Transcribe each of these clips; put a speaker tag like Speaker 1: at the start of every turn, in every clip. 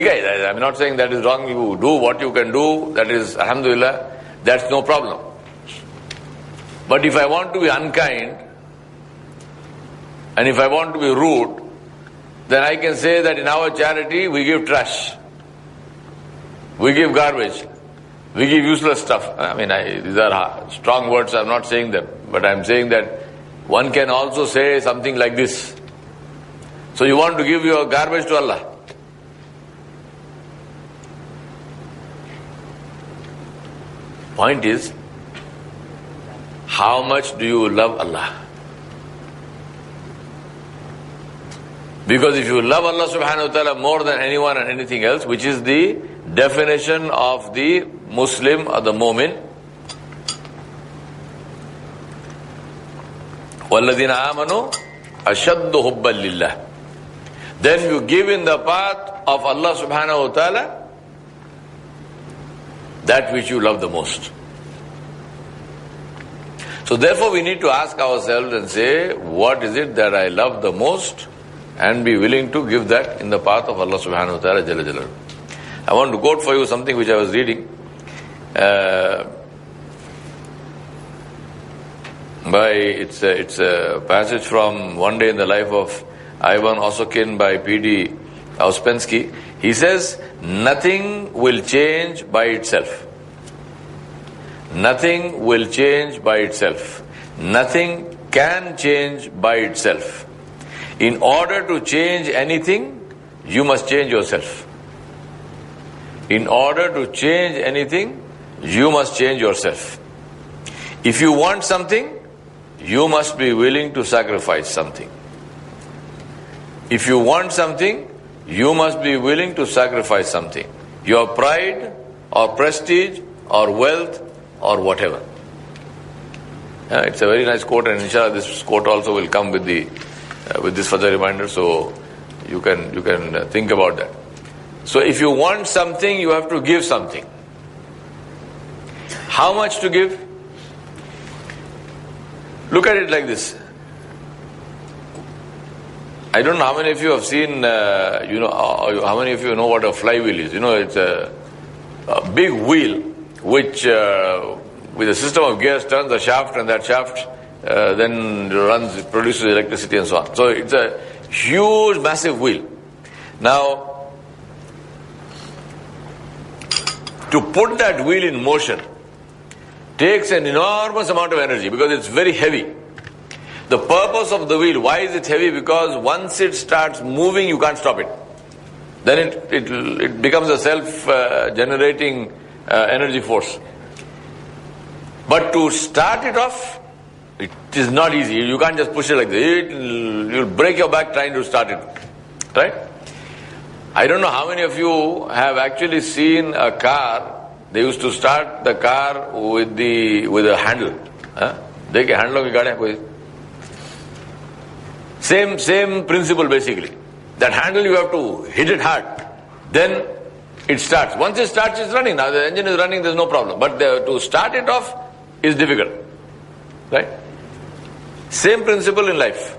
Speaker 1: Guys, I'm not saying that is wrong. You do what you can do. That is, alhamdulillah, that's no problem. But if I want to be unkind, and if I want to be rude, then I can say that in our charity we give trash. We give garbage. We give useless stuff. I mean, these are strong words, I'm not saying them. But I'm saying that one can also say something like this. So you want to give your garbage to Allah. Point is, how much do you love Allah? Because if you love Allah subhanahu wa ta'ala more than anyone and anything else, which is the definition of the Muslim or the Mu'min, وَالَّذِينَ آمَنُوا أَشَدُّ حُبًّا لِلَّهِ, then you give in the path of Allah subhanahu wa ta'ala that which you love the most. So therefore we need to ask ourselves and say, what is it that I love the most, and be willing to give that in the path of Allah subhanahu wa ta'ala jalla jalaluhu. I want to quote for you something which I was reading. It's a passage from One Day in the Life of Ivan Osokin by P.D. Ouspensky. He says, nothing will change by itself. Nothing will change by itself. Nothing can change by itself. In order to change anything, you must change yourself. In order to change anything, you must change yourself. If you want something, you must be willing to sacrifice something. If you want something, you must be willing to sacrifice something. Your pride or prestige or wealth or whatever. It's a very nice quote, and inshallah this quote also will come with this further reminder, so you can think about that. So if you want something, you have to give something. How much to give? Look at it like this. I don't know how many of you have seen, how many of you know what a flywheel is. It's a big wheel which, with a system of gears, turns the shaft, and that shaft then produces electricity and so on. So it's a huge, massive wheel. Now, to put that wheel in motion takes an enormous amount of energy because it's very heavy. The purpose of the wheel, why is it heavy? Because once it starts moving, you can't stop it. Then it becomes a self-generating energy force. But to start it off, it is not easy. You can't just push it like this. You'll break your back trying to start it. Right? I don't know how many of you have actually seen a car. They used to start the car with a handle. Dekhe handle ki gaadiyan koi. Same principle basically. That handle you have to hit it hard. Then it starts. Once it starts, it's running. Now the engine is running, there's no problem. But to start it off is difficult. Right? Same principle in life.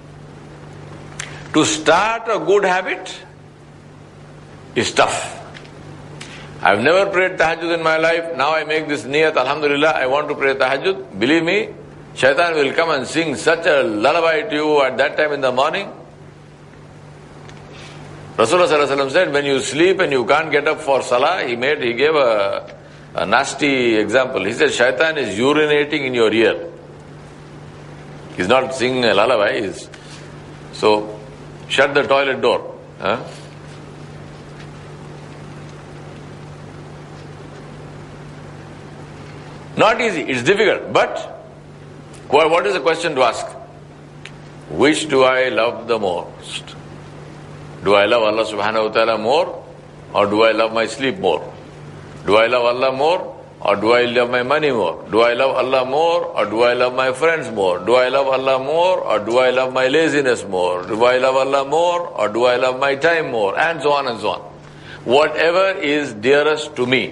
Speaker 1: To start a good habit is tough. I've never prayed tahajjud in my life. Now I make this niyat, alhamdulillah, I want to pray tahajjud. Believe me, shaitan will come and sing such a lullaby to you at that time in the morning. Rasulullah sallallahu alaihi wasallam said, when you sleep and you can't get up for salah, he gave a nasty example. He said, shaitan is urinating in your ear. He's not singing a lullaby. So, shut the toilet door. Not easy, it's difficult. But, what is the question to ask? Which do I love the most? Do I love Allah subhanahu wa ta'ala more, or do I love my sleep more? Do I love Allah more, or do I love my money more? Do I love Allah more, or do I love my friends more? Do I love Allah more, or do I love my laziness more? Do I love Allah more, or do I love my time more? And so on and so on. Whatever is dearest to me,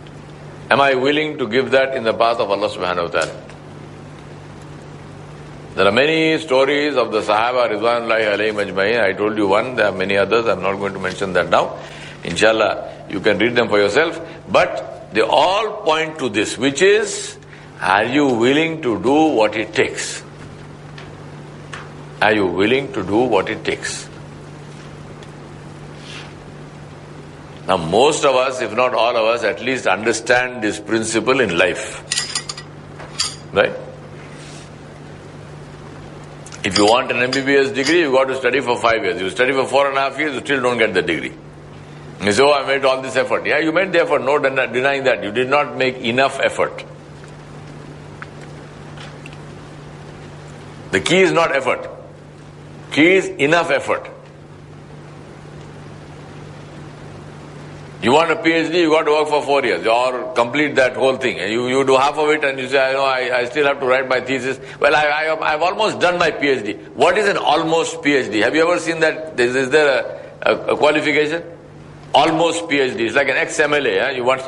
Speaker 1: am I willing to give that in the path of Allah subhanahu wa ta'ala? There are many stories of the Sahaba Ridwanullahi alayhim ajma'in. I told you one, there are many others. I'm not going to mention that now. Inshallah, you can read them for yourself. But they all point to this, which is, are you willing to do what it takes? Are you willing to do what it takes? Now, most of us, if not all of us, at least understand this principle in life. Right? If you want an MBBS degree, you got to study for 5 years. You study for 4.5 years, you still don't get the degree. You say, oh, I made all this effort. Yeah, you made the effort. No denying that. You did not make enough effort. The key is not effort. Key is enough effort. You want a PhD, you got to work for 4 years or complete that whole thing. You do half of it and you say, I still have to write my thesis. Well, I've almost done my PhD. What is an almost PhD? Have you ever seen that? Is there a qualification? Almost PhD. It's like an ex-MLA. Huh? You want...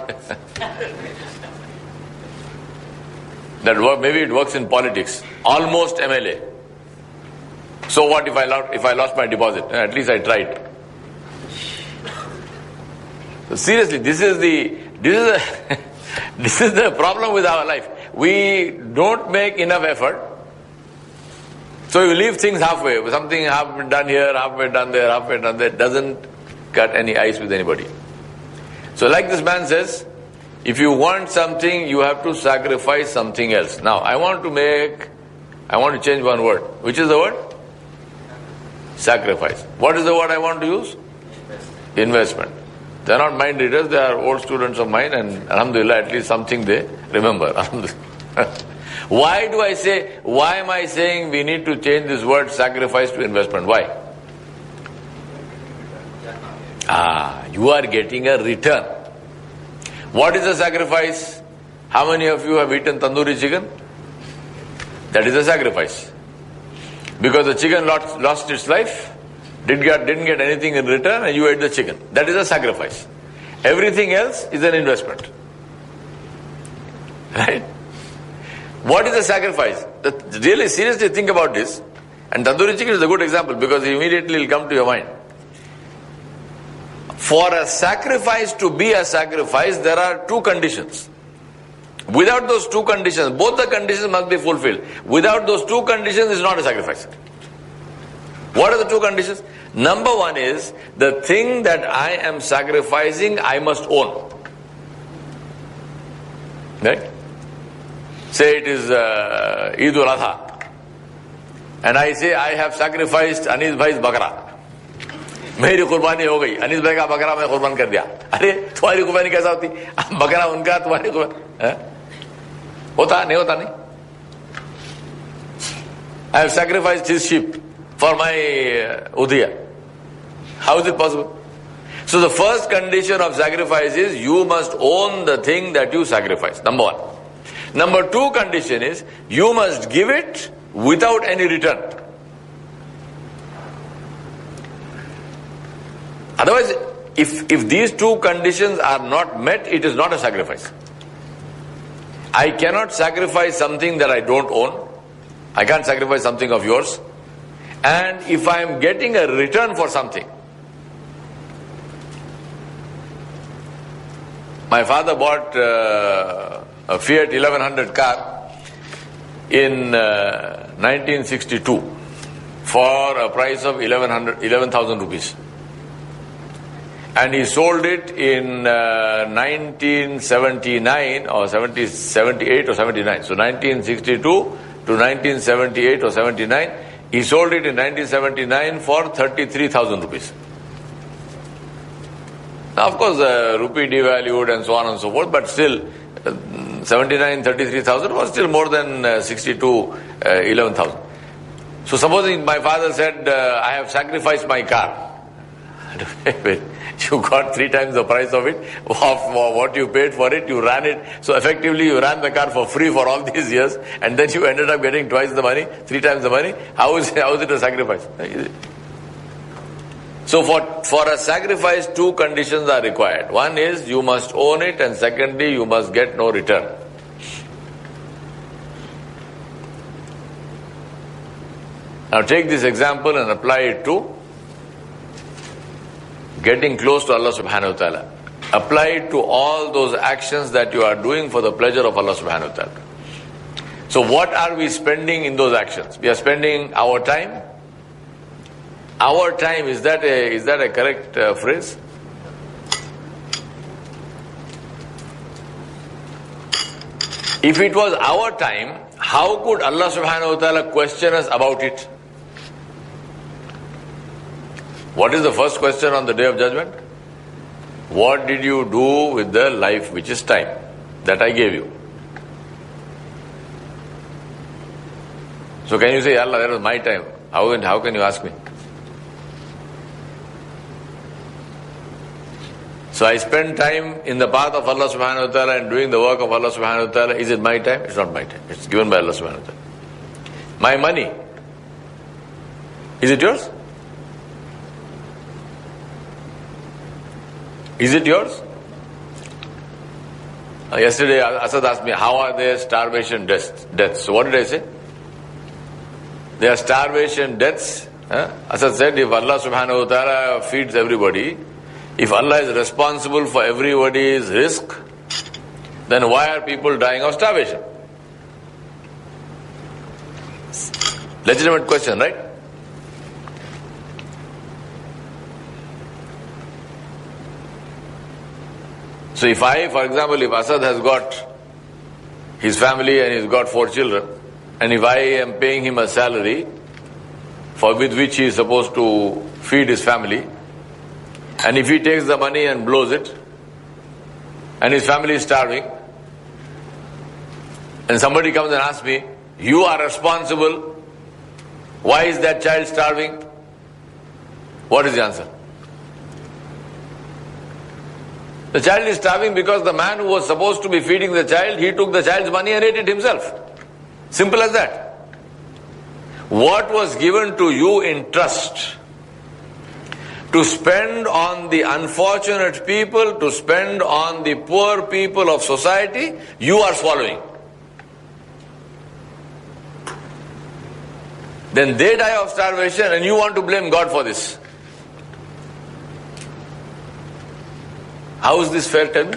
Speaker 1: Maybe it works in politics. Almost MLA. So what if I lost my deposit? At least I tried. So seriously, this is the problem with our life. We don't make enough effort. So you leave things halfway. Something halfway done here, halfway done there, halfway done there. Doesn't cut any ice with anybody. So like this man says, if you want something, you have to sacrifice something else. Now, I want to change one word. Which is the word? Sacrifice. What is the word I want to use? Investment. They are not mind readers, they are old students of mine, and alhamdulillah, at least something they remember. Why am I saying we need to change this word sacrifice to investment? Why? You are getting a return. What is a sacrifice? How many of you have eaten tandoori chicken? That is a sacrifice. Because the chicken lost its life, didn't get anything in return, and you ate the chicken. That is a sacrifice. Everything else is an investment. Right? What is the sacrifice? Really seriously think about this. And tandoori chicken is a good example because immediately it will come to your mind. For a sacrifice to be a sacrifice, there are two conditions. Without those two conditions, both the conditions must be fulfilled. Without those two conditions, it's not a sacrifice. What are the two conditions? Number one is, the thing that I am sacrificing, I must own. Right? Say it is Eid ul-Adha. And I say, I have sacrificed Anis Bhai's bakra. मेरी कुर्बानी हो गई, अनीस भाई का बकरा मैं कुर्बान कर दिया. अरे तुम्हारी कुर्बानी कैसा होती? बकरा उनका, तुम्हारी कुर्बानी होता नहीं होता नहीं. I have sacrificed his sheep for my udhiya. How is it possible? So the first condition of sacrifice is you must own the thing that you sacrifice. Number one. Number two condition is you must give it without any return. Otherwise, if these two conditions are not met, it is not a sacrifice. I cannot sacrifice something that I don't own. I can't sacrifice something of yours. And if I am getting a return for something. My father bought a Fiat 1100 car in 1962 for a price of 11,000 rupees. And he sold it in 1979 or 78 or 79. So 1962 to 1978 or 79. He sold it in 1979 for 33,000 rupees. Now, of course, the rupee devalued and so on and so forth, but still, 79, 33,000 was still more than 62, 11,000. So supposing my father said, I have sacrificed my car. You got 3 times the price of it, of what you paid for it, you ran it. So effectively you ran the car for free for all these years, and then you ended up getting twice the money, 3 times the money. How is it a sacrifice? So for a sacrifice, 2 conditions are required. One is you must own it, and secondly you must get no return. Now take this example and apply it to getting close to Allah subhanahu wa ta'ala. Apply it to all those actions that you are doing for the pleasure of Allah subhanahu wa ta'ala. So what are we spending in those actions? We are spending our time. Our time, is that a correct phrase? If it was our time, how could Allah subhanahu wa ta'ala question us about it? What is the first question on the Day of Judgment? What did you do with the life which is time that I gave you? So can you say, Allah, that was my time. How can you ask me? So I spend time in the path of Allah subhanahu wa ta'ala and doing the work of Allah subhanahu wa ta'ala. Is it my time? It's not my time. It's given by Allah subhanahu wa ta'ala. My money. Is it yours? Is it yours? Yesterday Asad asked me, how are there starvation deaths? So what did I say? There are starvation deaths. Asad said, if Allah subhanahu wa ta'ala feeds everybody, if Allah is responsible for everybody's risk, then why are people dying of starvation? Legitimate question, right? So if for example, if Asad has got his family and he's got 4 children, and if I am paying him a salary with which he is supposed to feed his family, and if he takes the money and blows it, and his family is starving, and somebody comes and asks me, you are responsible, why is that child starving? What is the answer? The child is starving because the man who was supposed to be feeding the child, he took the child's money and ate it himself. Simple as that. What was given to you in trust to spend on the unfortunate people, to spend on the poor people of society, you are swallowing. Then they die of starvation and you want to blame God for this. How is this fair, tell me?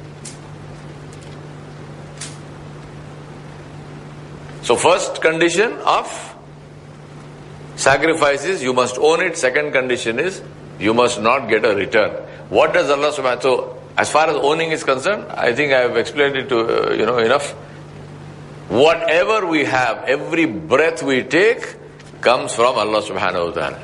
Speaker 1: So first condition of sacrifice is you must own it. Second condition is you must not get a return. What does Allah subhanahu wa ta'ala... So as far as owning is concerned, I think I have explained it to enough. Whatever we have, every breath we take comes from Allah subhanahu wa ta'ala.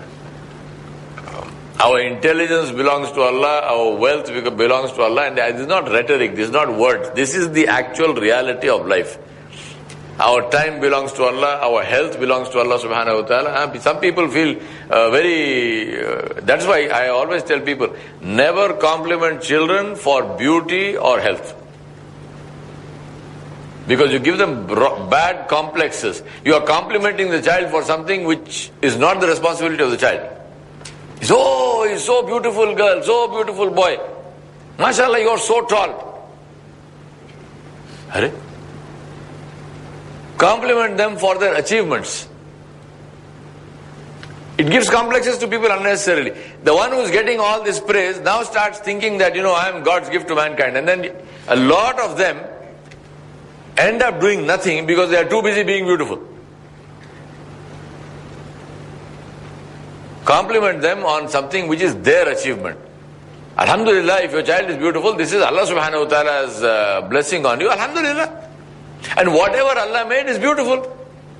Speaker 1: Our intelligence belongs to Allah, our wealth belongs to Allah, and this is not rhetoric, this is not words, this is the actual reality of life. Our time belongs to Allah, our health belongs to Allah subhanahu wa ta'ala. Some people feel that's why I always tell people, never compliment children for beauty or health. Because you give them bad complexes. You are complimenting the child for something which is not the responsibility of the child. He's so beautiful girl, so beautiful boy. MashaAllah, you are so tall. Hare? Compliment them for their achievements. It gives complexes to people unnecessarily. The one who is getting all this praise now starts thinking that, I am God's gift to mankind. And then a lot of them end up doing nothing because they are too busy being beautiful. Compliment them on something which is their achievement. Alhamdulillah, if your child is beautiful, this is Allah subhanahu wa ta'ala's blessing on you. Alhamdulillah. And whatever Allah made is beautiful.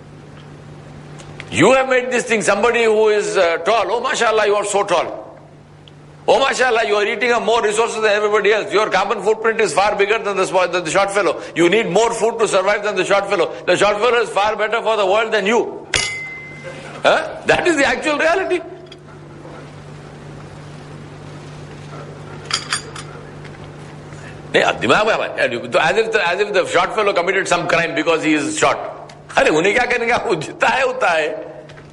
Speaker 1: You have made this thing, somebody who is tall. Oh, mashallah, you are so tall. Oh, mashallah, you are eating up more resources than everybody else. Your carbon footprint is far bigger than the short fellow. You need more food to survive than the short fellow. The short fellow is far better for the world than you. That is the actual reality. As if the short fellow committed some crime because he is short. Unhe kya karenge? Wo jitna hai, uta hai.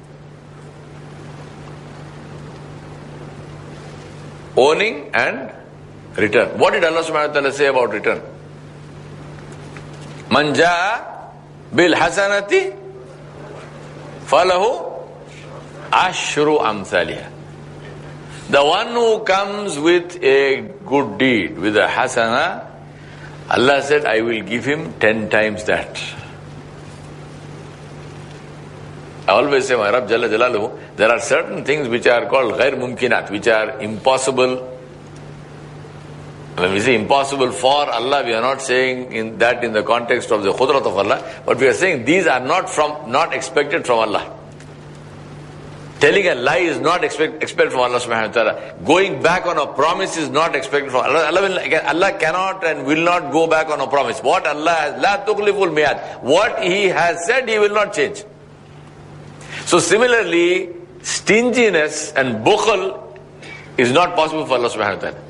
Speaker 1: Owning and return. What did Allah subhanahu wa ta'ala say about return? Man jaa bil hasanati falahu ashru amthaliha. The one who comes with a good deed, with a hasana, Allah said, I will give him 10 times that. I always say, my Rabb Jalla Jalaluhu, there are certain things which are called ghair mumkinat, which are impossible. When we say impossible for Allah, we are not saying in the context of the khudrat of Allah, but we are saying these are not expected from Allah. Telling a lie is not expected from Allah subhanahu wa ta'ala. Going back on a promise is not expected from Allah. Allah cannot and will not go back on a promise. What Allah has, la tukhliful mi'ad. What He has said, He will not change. So similarly, stinginess and bukhl is not possible for Allah subhanahu wa ta'ala.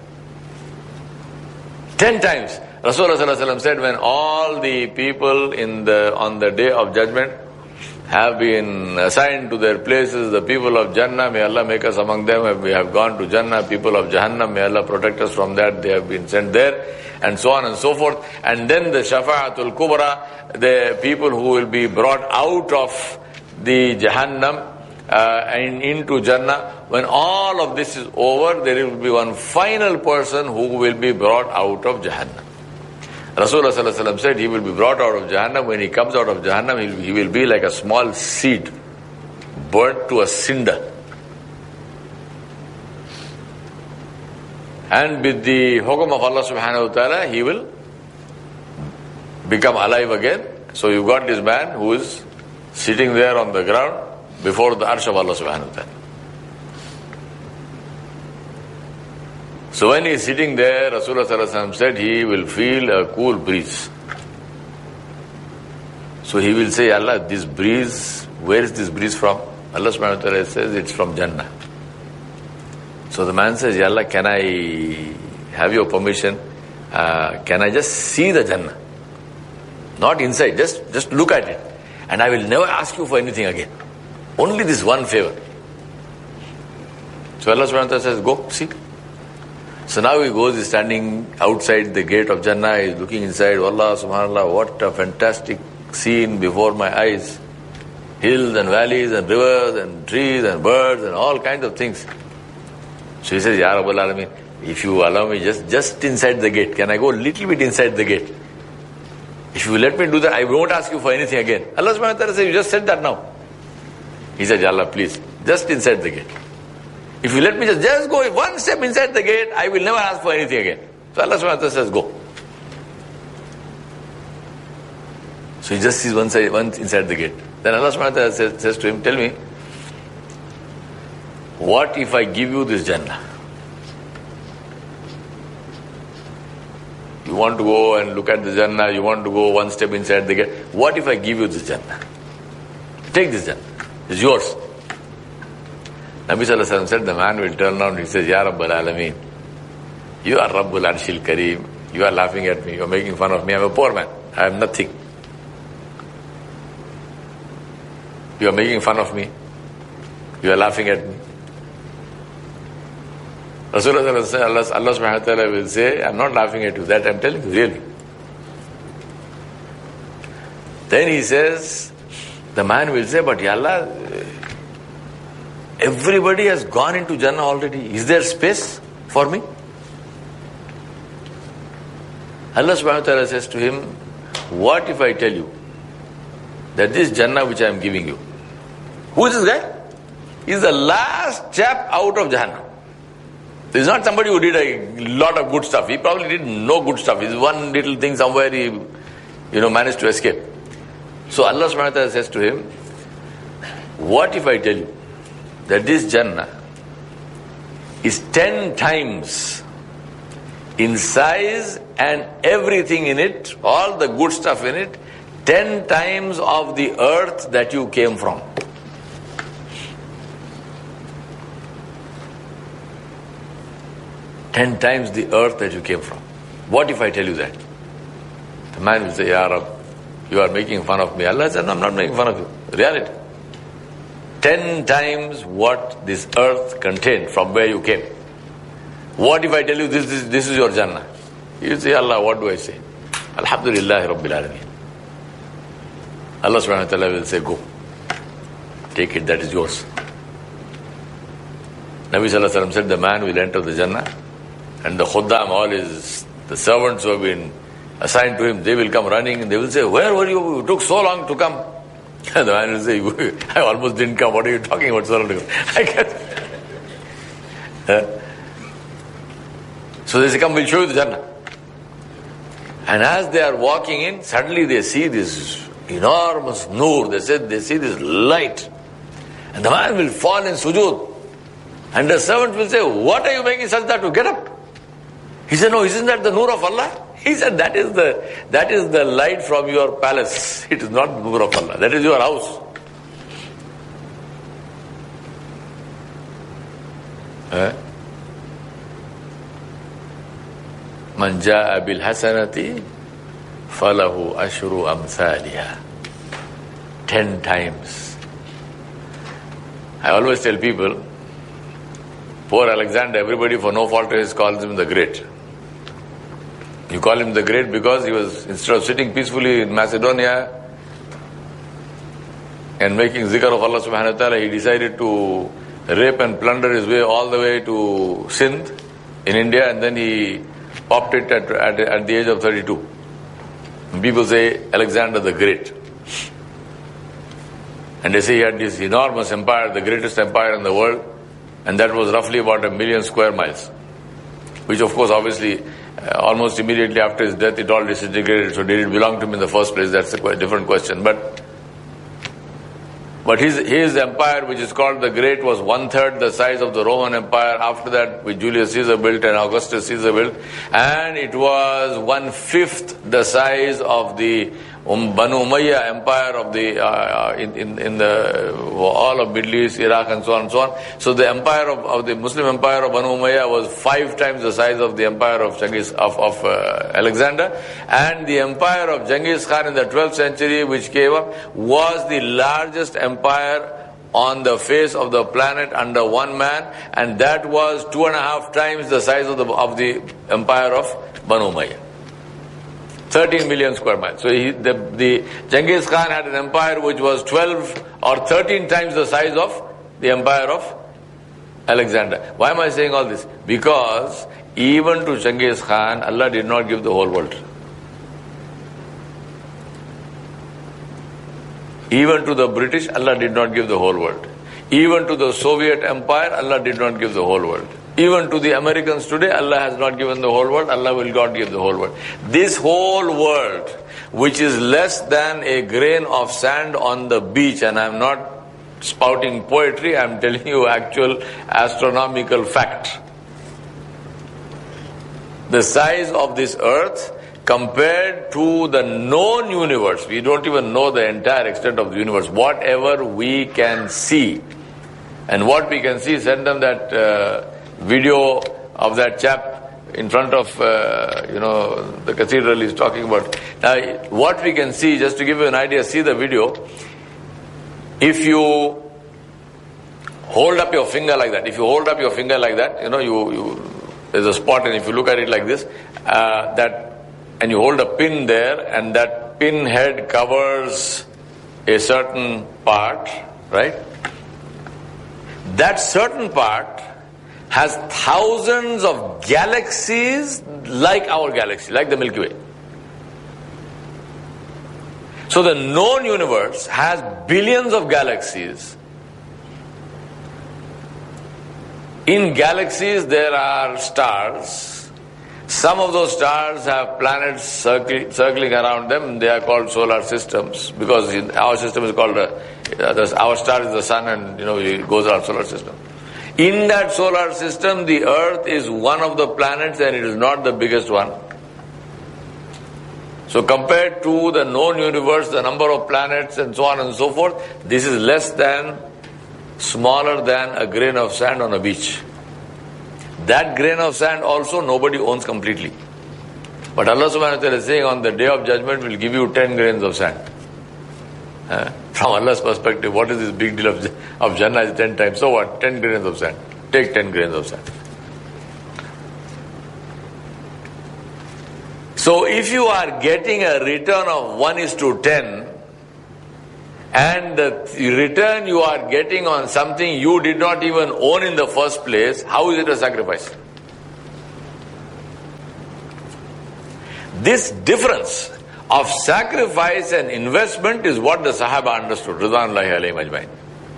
Speaker 1: 10 times. Rasulullah sallallahu alaihi wasallam said, when all the people on the day of judgment have been assigned to their places, the people of Jannah, may Allah make us among them, we have gone to Jannah, people of Jahannam, may Allah protect us from that, they have been sent there, and so on and so forth. And then the Shafa'atul Kubra, the people who will be brought out of the Jahannam and into Jannah, when all of this is over, there will be one final person who will be brought out of Jahannam. Rasulullah sallallahu alaihi wasallam said he will be brought out of Jahannam. When he comes out of Jahannam, he will be like a small seed burnt to a cinder. And with the hukum of Allah subhanahu wa ta'ala, he will become alive again. So you got this man who is sitting there on the ground before the arsh of Allah subhanahu wa ta'ala. So when he is sitting there, Rasulullah sallallahu alaihi wasallam said he will feel a cool breeze. So he will say, Allah, this breeze, where is this breeze from? Allah subhanahu wa ta'ala says it's from Jannah. So the man says, Ya Allah, can I have your permission? Can I just see the Jannah? Not inside, just look at it. And I will never ask you for anything again. Only this one favor. So Allah subhanahu wa ta'ala says, go, see. So now he goes, he's standing outside the gate of Jannah, he's looking inside. Allah subhanallah, what a fantastic scene before my eyes. Hills and valleys and rivers and trees and birds and all kinds of things. So he says, Ya Rabbal Alameen, if you allow me just inside the gate, can I go a little bit inside the gate? If you let me do that, I won't ask you for anything again. Allah subhanahu wa ta'ala says, you just said that now. He said, Ya Allah, please, just inside the gate. If you let me just go one step inside the gate, I will never ask for anything again. So Allah subhanahu wa ta'ala says, go. So he just sees one inside the gate. Then Allah subhanahu wa ta'ala says to him, tell me, what if I give you this Jannah? You want to go and look at the Jannah, you want to go one step inside the gate. What if I give you this Jannah? Take this Jannah. It's yours. Nabi sallallahu alaihi wasallam said, the man will turn around and he says, Ya Rabbal Alameen, you are Rabbul Arshil Kareem, you are laughing at me, you are making fun of me, I am a poor man, I am nothing. You are making fun of me, you are laughing at me. Rasulullah Allah subhanahu wa ta'ala will say, I am not laughing at you, that I am telling you really. Then he says, the man will say, but Ya Allah, everybody has gone into Jannah already. Is there space for me? Allah subhanahu wa ta'ala says to him, what if I tell you that this Jannah which I am giving you, who is this guy? He is the last chap out of Jahannam. This is not somebody who did a lot of good stuff. He probably did no good stuff. It's one little thing somewhere he managed to escape. So Allah subhanahu wa ta'ala says to him, what if I tell you that this Jannah is 10 times in size and everything in it, all the good stuff in it, 10 times of the earth that you came from. Ten times the earth that you came from. What if I tell you that? The man will say, Ya Rab, you are making fun of me. Allah said, no, I'm not making fun of you. Reality. 10 times what this earth contained from where you came. What if I tell you this is your Jannah? You say, Allah, what do I say? Alhamdulillah Rabbil Alameen. Allah subhanahu wa ta'ala will say, go. Take it, that is yours. Nabi Sallallahu Alaihi Wasallam said the man will enter the Jannah, and the khuddam, all the servants who have been assigned to him, they will come running and they will say, where were you? It took so long to come. And the man will say, I almost didn't come. What are you talking about so long to come? I can't. So they say, come, we'll show you the Jannah. And as they are walking in, suddenly they see this enormous noor. They see this light. And the man will fall in sujood. And the servant will say, what are you making sajda to? Get up. He said, no, isn't that the noor of Allah? He said, that is the light from your palace. It is not the noor of Allah. That is your house. Man jaa bil hasanati falahu ashru amthaliha. 10 times. I always tell people, poor Alexander, everybody for no fault of his calls him the Great. You call him the Great because he was, instead of sitting peacefully in Macedonia and making zikr of Allah subhanahu wa ta'ala, he decided to rape and plunder his way all the way to Sindh in India, and then he popped it at the age of 32. And people say Alexander the Great. And they say he had this enormous empire, the greatest empire in the world, and that was roughly about 1 million square miles. Which of course obviously almost immediately after his death it all disintegrated, so did it belong to him in the first place? That's a quite different question. But his empire, which is called the Great, was 1/3 the size of the Roman Empire. After that, which Julius Caesar built and Augustus Caesar built, and it was 1/5 the size of the Banu Umayyah Empire of the in the all of Middle East, Iraq, and so on and so on. So the empire of the Muslim Empire of Banu Umayyah was 5 times the size of the empire of Alexander, and the empire of Genghis Khan in the 12th century, which came up, was the largest empire on the face of the planet under one man, and that was 2.5 times the size of the empire of Banu Umayyah. 13 million square miles. So the Genghis Khan had an empire which was 12 or 13 times the size of the empire of Alexander. Why am I saying all this? Because even to Genghis Khan, Allah did not give the whole world. Even to the British, Allah did not give the whole world. Even to the Soviet Empire, Allah did not give the whole world. Even to the Americans today, Allah has not given the whole world. Allah will not give the whole world. This whole world, which is less than a grain of sand on the beach, and I'm not spouting poetry, I'm telling you actual astronomical fact. The size of this earth compared to the known universe, we don't even know the entire extent of the universe, whatever we can see. And what we can see, send them that video of that chap in front of, the cathedral he's talking about. Now, what we can see, just to give you an idea, see the video. If you hold up your finger like that, there's a spot, and if you look at it like this, and you hold a pin there, and that pin head covers a certain part, right? That certain part has thousands of galaxies like our galaxy, like the Milky Way. So the known universe has billions of galaxies. In galaxies there are stars. Some of those stars have planets circling around them. They are called solar systems, because our system is called our star is the sun, and it goes around solar system. In that solar system, the Earth is one of the planets, and it is not the biggest one. So compared to the known universe, the number of planets and so on and so forth, this is smaller than a grain of sand on a beach. That grain of sand also nobody owns completely. But Allah subhanahu wa ta'ala is saying on the day of judgment will give you 10 grains of sand. From Allah's perspective, what is this big deal of Jannah is 10 times? So what? 10 grains of sand. Take 10 grains of sand. So if you are getting a return of 1:10, and the return you are getting on something you did not even own in the first place, how is it a sacrifice? This difference of sacrifice and investment is what the Sahaba understood, Ridwanullahi alayhim ajmain.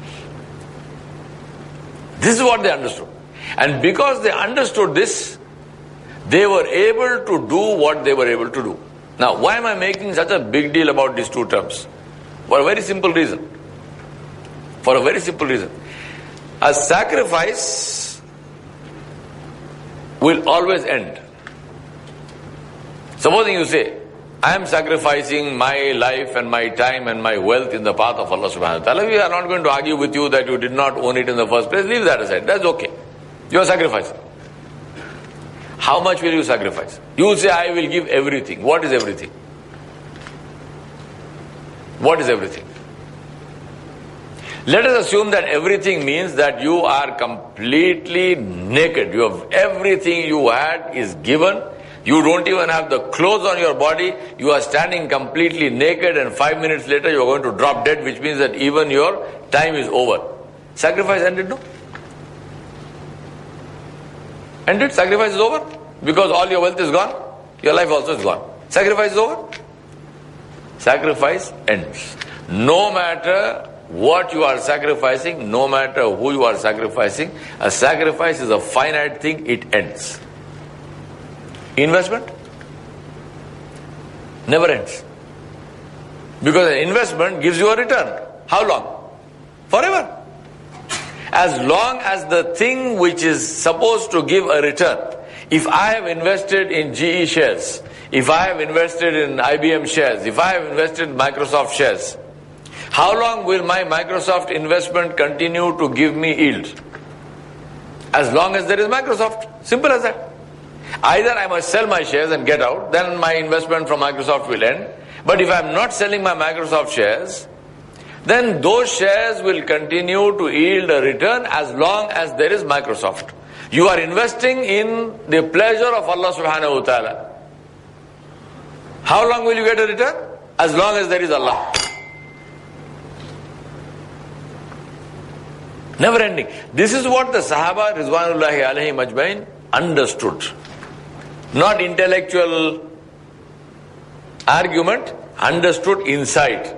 Speaker 1: This is what they understood. And because they understood this, they were able to do what they were able to do. Now, why am I making such a big deal about these two terms? For a very simple reason. For a very simple reason. A sacrifice will always end. Supposing you say, I am sacrificing my life and my time and my wealth in the path of Allah subhanahu wa ta'ala. We are not going to argue with you that you did not own it in the first place. Leave that aside. That's okay. You are sacrificing. How much will you sacrifice? You will say, I will give everything. What is everything? What is everything? Let us assume that everything means that you are completely naked. You have everything you had is given. You don't even have the clothes on your body. You are standing completely naked, and 5 minutes later you are going to drop dead, which means that even your time is over. Sacrifice ended, no? Ended? Sacrifice is over? Because all your wealth is gone, your life also is gone. Sacrifice is over? Sacrifice ends. No matter what you are sacrificing, no matter who you are sacrificing, a sacrifice is a finite thing, it ends. Investment never ends. Because an investment gives you a return. How long? Forever. As long as the thing which is supposed to give a return, if I have invested in GE shares, if I have invested in IBM shares, if I have invested in Microsoft shares, how long will my Microsoft investment continue to give me yield? As long as there is Microsoft. Simple as that. Either I must sell my shares and get out, then my investment from Microsoft will end. But if I am not selling my Microsoft shares, then those shares will continue to yield a return as long as there is Microsoft. You are investing in the pleasure of Allah subhanahu wa ta'ala. How long will you get a return? As long as there is Allah. Never ending. This is what the Sahaba Ridwanullahi alayhim ajmain understood. Not intellectual argument, understood inside.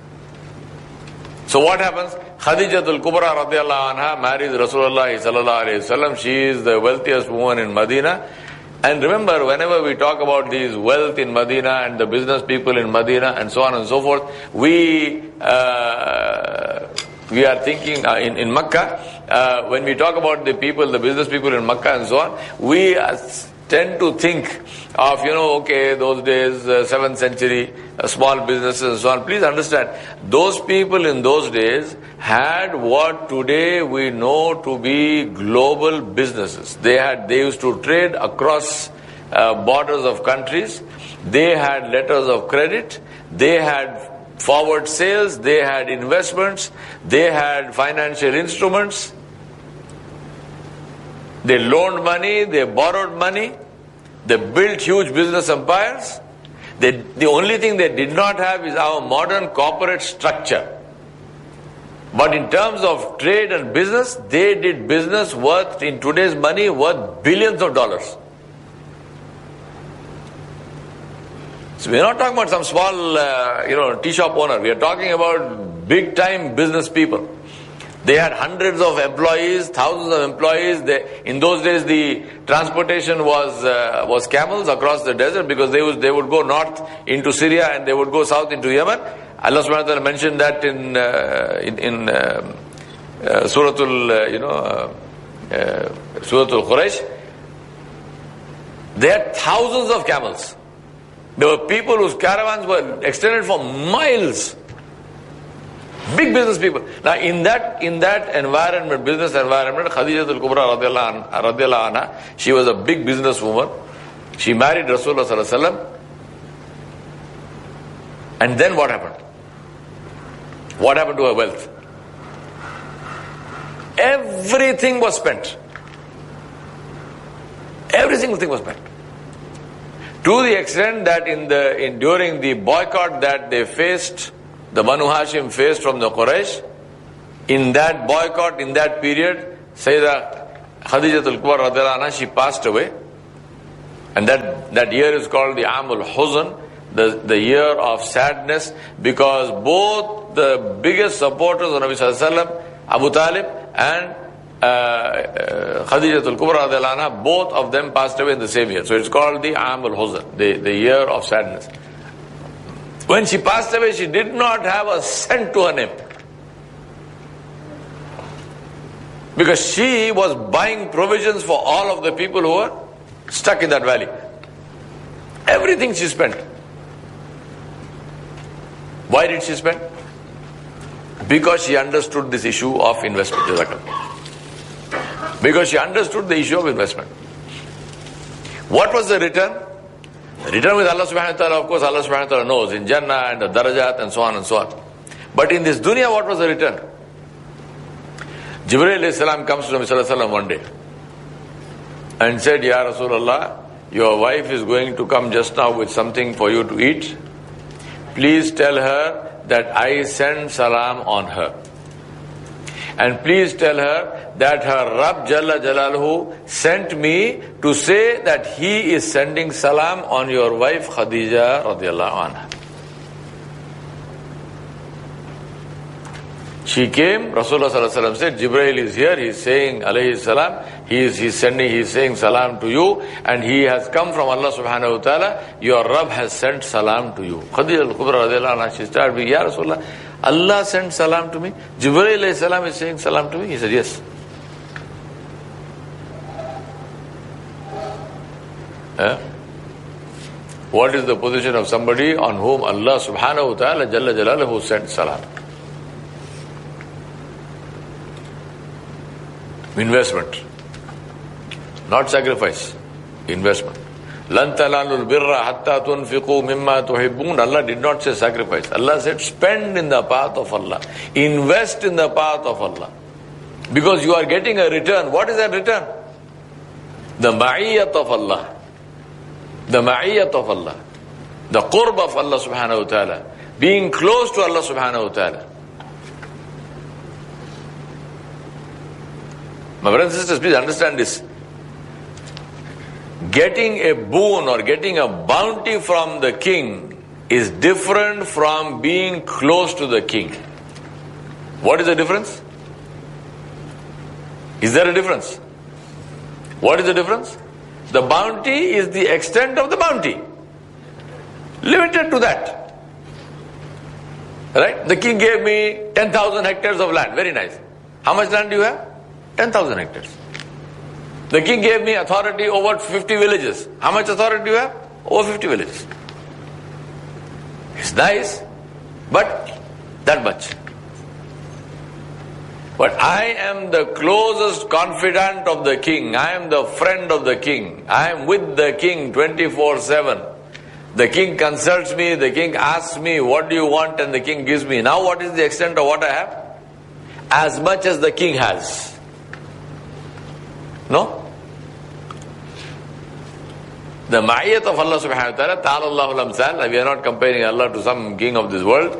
Speaker 1: So what happens? Khadijatul Kubra radiallahu anha marries Rasulullah sallallahu alayhi wasallam. She is the wealthiest woman in Medina. And remember, whenever we talk about these wealth in Medina and the business people in Medina and so on and so forth, we are thinking in Makkah, when we talk about the people, the business people in Makkah and so on, we tend to think of, okay, those days, 7th century, small businesses and so on. Please understand, those people in those days had what today we know to be global businesses. They used to trade across borders of countries. They had letters of credit. They had forward sales. They had investments. They had financial instruments. They loaned money, they borrowed money, they built huge business empires. The only thing they did not have is our modern corporate structure. But in terms of trade and business, they did business worth, in today's money, worth billions of dollars. So we're not talking about some small, tea shop owner. We are talking about big time business people. They had hundreds of employees, thousands of employees. In those days, the transportation was camels across the desert, because they would go north into Syria and they would go south into Yemen. Allah subhanahu wa ta'ala mentioned that in Suratul Quraysh. They had thousands of camels. There were people whose caravans were extended for miles. Big business people. Now in that environment, business environment, Khadijatul Kubra radiallahu anha, she was a big business woman. She married Rasulullah sallallahu alaihi wasallam. And then what happened? What happened to her wealth? Everything was spent. Every single thing was spent. To the extent that during the boycott that they faced the Banu Hashim faced from the Quraysh, in that boycott, in that period, Sayyidah Khadijatul Kubra radhiyallahu anha, she passed away. And that year is called the Amul Huzn, the year of sadness, because both the biggest supporters of Nabi Sallallahu Alaihi Wasallam, Abu Talib and Khadijatul Kubra radhiyallahu anha, both of them passed away in the same year. So it's called the Amul Huzn, the year of sadness. When she passed away, she did not have a cent to her name. Because she was buying provisions for all of the people who were stuck in that valley. Everything she spent. Why did she spend? Because she understood this issue of investment. Because she understood the issue of investment. What was the return? The return with Allah subhanahu wa ta'ala, of course, Allah subhanahu wa ta'ala knows, in Jannah and the darajat and so on and so on. But in this dunya, what was the return? Jibreel alayhi salam comes to Nabi sallallahu alayhi wa sallam one day and said, Ya Rasulullah, your wife is going to come just now with something for you to eat. Please tell her that I send salam on her. And please tell her that her Rabb Jalla Jalaluhu sent me to say that he is sending salam on your wife Khadija radiyallahu anha. She came, Rasulullah sallallahu alaihi wasallam said, Jibreel is here, he is saying alayhi salam, he is saying salam to you, and he has come from Allah subhanahu wa ta'ala, your Rabb has sent salam to you. Khadija al-Kubra radiyallahu anha, she started with, Ya Rasulullah, Allah sent salam to me? Jibreel alayhi salam is saying salam to me? He said, yes. What is the position of somebody on whom Allah subhanahu wa ta'ala Jalla Jalaluhu sent salam? Investment. Not sacrifice. Investment. لَن تَنَالُوا الْبِرَّ حَتَّى تُنْفِقُوا مِمَّا تُحِبُّونَ. Allah did not say sacrifice. Allah said spend in the path of Allah. Invest in the path of Allah. Because you are getting a return. What is that return? The ma'iyyat of Allah. The ma'iyyat of Allah. The qurb of Allah subhanahu wa ta'ala. Being close to Allah subhanahu wa ta'ala. My brothers and sisters, please understand this. Getting a boon or getting a bounty from the king is different from being close to the king. What is the difference? Is there a difference? What is the difference? The bounty is the extent of the bounty. Limited to that. Right? The king gave me 10,000 hectares of land. Very nice. How much land do you have? 10,000 hectares. The king gave me authority over 50 villages. How much authority do you have? Over 50 villages. It's nice, but that much. But I am the closest confidant of the king. I am the friend of the king. I am with the king 24/7. The king consults me, the king asks me, what do you want? And the king gives me. Now what is the extent of what I have? As much as the king has. No? The ma'iyat of Allah subhanahu wa ta'ala, ta'ala Allahu al-amsal, we are not comparing Allah to some king of this world.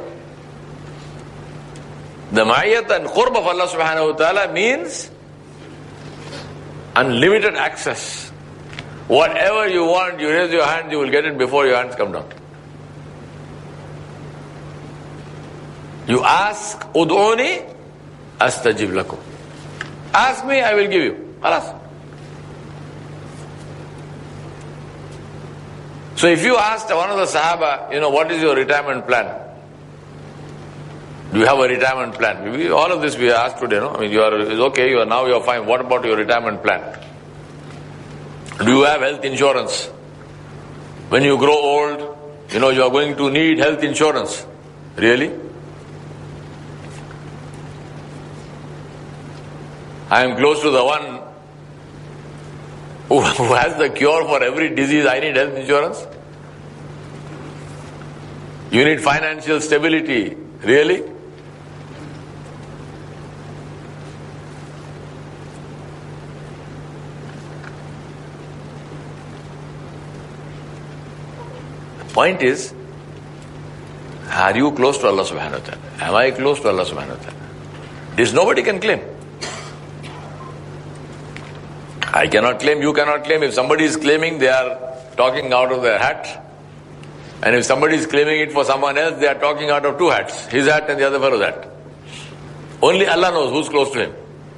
Speaker 1: The ma'iyat and qurb of Allah subhanahu wa ta'ala means unlimited access. Whatever you want, you raise your hand, you will get it before your hands come down. You ask, ud'uni astajib lakum. Ask me, I will give you. Alas. So if you asked one of the Sahaba, what is your retirement plan? Do you have a retirement plan? All of this we asked today, no? It's okay, you are fine. What about your retirement plan? Do you have health insurance? When you grow old, you are going to need health insurance. Really? I am close to the one who has the cure for every disease. I need health insurance. You need financial stability. Really? The point is, Are you close to Allah subhanahu wa ta'ala? Am I close to Allah subhanahu wa ta'ala? This nobody can claim. I cannot claim, you cannot claim. If somebody is claiming, they are talking out of their hat. And if somebody is claiming it for someone else, they are talking out of two hats. His hat and the other fellow's hat. Only Allah knows who's close to him.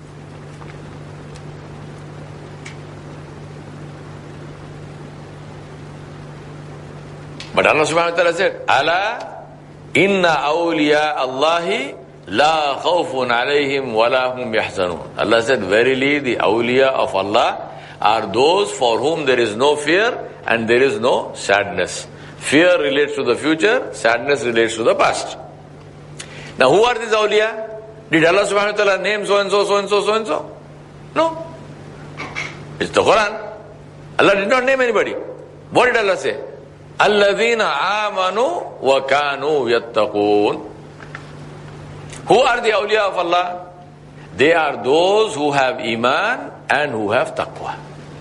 Speaker 1: But Allah subhanahu wa ta'ala said, Ala inna awliya Allahi la khawfun alayhim wa la hum yahzanun. Allah said, verily the awliya of Allah are those for whom there is no fear and there is no sadness. Fear relates to the future, sadness relates to the past. Now who are these awliya? Did Allah subhanahu wa ta'ala name so and so, so and so, so and so? No. It's the Quran. Allah did not name anybody. What did Allah say? Alladhina amanu wa kanu yattaqoon. Who are the awliya of Allah? They are those who have iman and who have taqwa.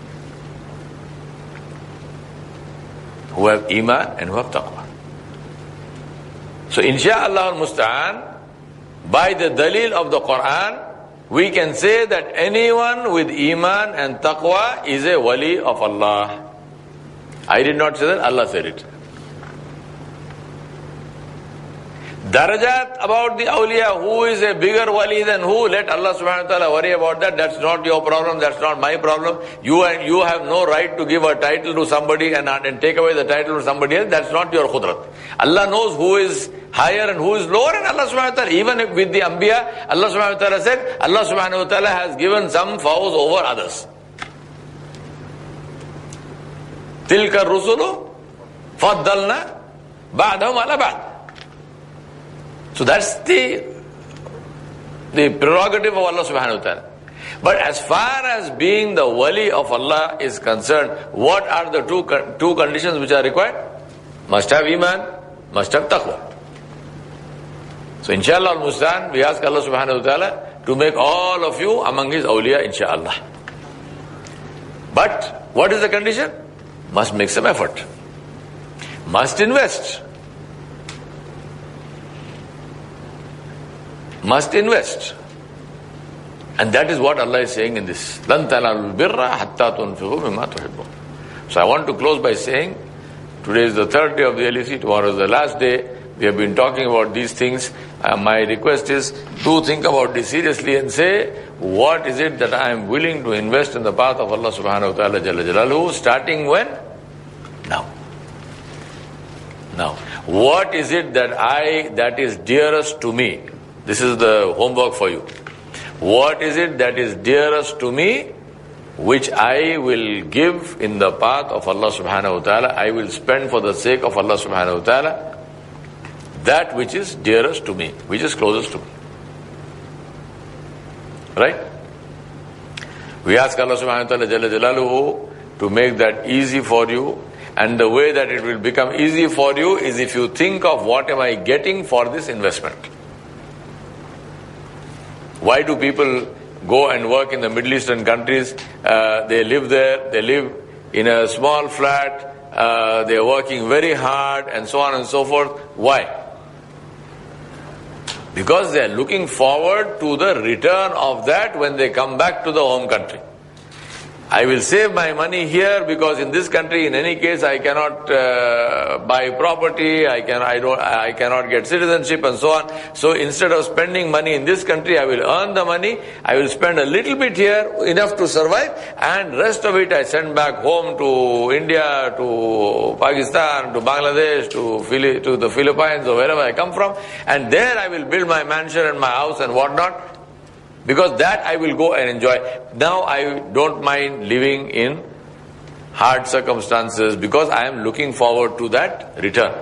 Speaker 1: Who have iman and who have taqwa. So insha'Allah al-Musta'an, by the dalil of the Quran, we can say that anyone with iman and taqwa is a wali of Allah. I did not say that, Allah said it. Darajat about the awliya, who is a bigger wali than who, let Allah subhanahu wa ta'ala worry about that. That's not your problem, that's not my problem. You have no right to give a title to somebody and take away the title to somebody else. That's not your khudrat. Allah knows who is higher and who is lower, and Allah subhanahu wa ta'ala, even with the Anbiya, Allah subhanahu wa ta'ala said, Allah subhanahu wa ta'ala has given some fawz over others. Tilka rusulu faddalna ba'dahum ala ba'd. So that's the prerogative of Allah subhanahu wa ta'ala. But as far as being the wali of Allah is concerned, what are the two conditions which are required? Must have iman, must have taqwa. So inshallah al-Mustan, we ask Allah subhanahu wa ta'ala to make all of you among his awliya, inshallah. But what is the condition? Must make some effort. Must invest. Must invest. And that is what Allah is saying in this. لَن تَنَالُوا الْبِرَّ حَتَّى تُنْفِقُوا مِمَّا تُحِبُّونَ. So I want to close by saying, today is the third day of the LEC, tomorrow is the last day. We have been talking about these things. My request is, do think about this seriously and say, what is it that I am willing to invest in the path of Allah subhanahu wa ta'ala jalla jalaluhu, starting when? Now. Now. What is it that is dearest to me? This is the homework for you. What is it that is dearest to me, which I will give in the path of Allah subhanahu wa ta'ala? I will spend for the sake of Allah subhanahu wa ta'ala that which is dearest to me, which is closest to me. Right? We ask Allah subhanahu wa ta'ala jalla jalaluhu to make that easy for you. And the way that it will become easy for you is if you think of what am I getting for this investment. Why do people go and work in the Middle Eastern countries? They live there, they live in a small flat, they are working very hard and so on and so forth. Why? Because they are looking forward to the return of that when they come back to the home country. I will save my money here because in this country, in any case, I cannot buy property, I cannot get citizenship and so on. So instead of spending money in this country, I will earn the money, I will spend a little bit here, enough to survive, and rest of it I send back home to India, to Pakistan, to Bangladesh, to the Philippines or wherever I come from, and there I will build my mansion and my house and whatnot. Because that I will go and enjoy. Now I don't mind living in hard circumstances because I am looking forward to that return.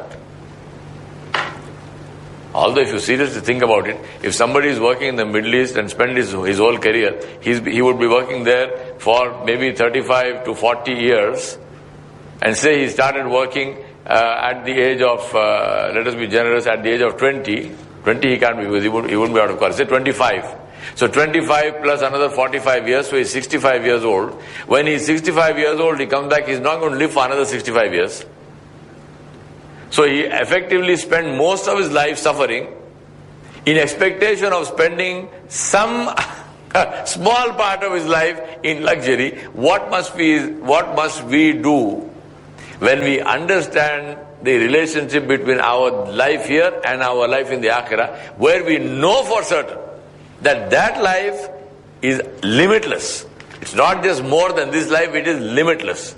Speaker 1: Although if you seriously think about it, if somebody is working in the Middle East and spend his whole career, he would be working there for maybe 35 to 40 years, and say he started working at the age of, let us be generous, at the age of 20 he can't be, because he wouldn't be out of college, say 25. So 25 plus another 45 years, so he's 65 years old. When he's 65 years old, he comes back, he's not going to live for another 65 years. So he effectively spent most of his life suffering in expectation of spending some small part of his life in luxury. What must we do when we understand the relationship between our life here and our life in the Akhirah, where we know for certain that life is limitless. It's not just more than this life, it is limitless.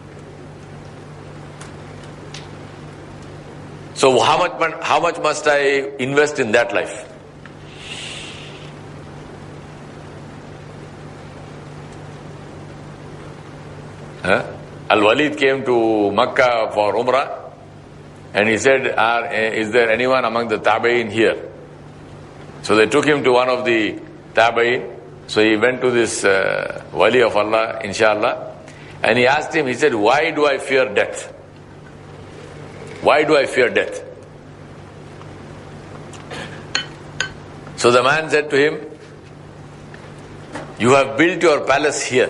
Speaker 1: So how much must I invest in that life? Al-Walid came to Makkah for Umrah, and he said, is there anyone among the Tabi'in here? So they took him to one of the Tabi'in. So he went to this Wali of Allah, inshallah, and he asked him, he said, why do I fear death? Why do I fear death? So the man said to him, you have built your palace here,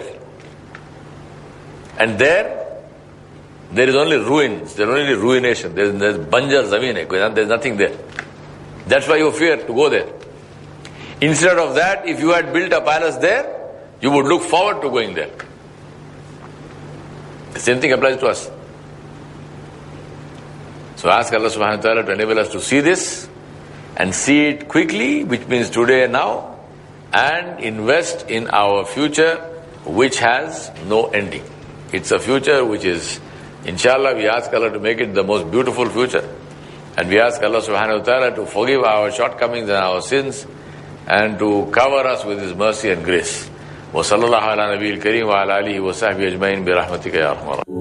Speaker 1: and there is only ruins, there is only ruination, there's banjar zameen, there's nothing there. That's why you fear to go there. Instead of that, if you had built a palace there, you would look forward to going there. The same thing applies to us. So ask Allah subhanahu wa ta'ala to enable us to see this and see it quickly, which means today and now, and invest in our future, which has no ending. It's a future which is, inshallah, we ask Allah to make it the most beautiful future. And we ask Allah subhanahu wa ta'ala to forgive our shortcomings and our sins, and to cover us with His mercy and grace. Wa sallallahu ala nabiyil kareem wa ala alihi wa sahbihi ajma'in bi rahmatika ya arhamar.